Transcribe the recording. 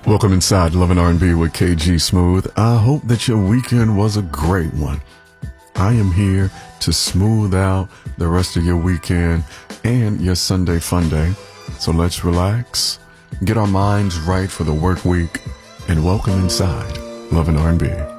Welcome inside Love and R&B with KG Smooth. I hope that your weekend was a great one. I am here to smooth out the rest of your weekend and your Sunday fun day. So let's relax, get our minds right for the work week, and welcome inside Love and R&B.